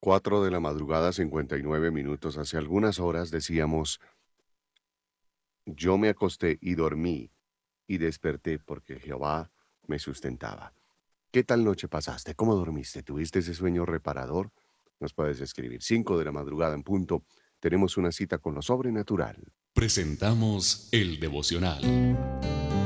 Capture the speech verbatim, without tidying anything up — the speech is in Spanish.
Cuatro de la madrugada, cincuenta y nueve minutos. Hace algunas horas decíamos, yo me acosté y dormí y desperté porque Jehová me sustentaba. ¿Qué tal noche pasaste? ¿Cómo dormiste? ¿Tuviste ese sueño reparador? Nos puedes escribir. Cinco de la madrugada en punto. Tenemos una cita con lo sobrenatural. Presentamos el devocional.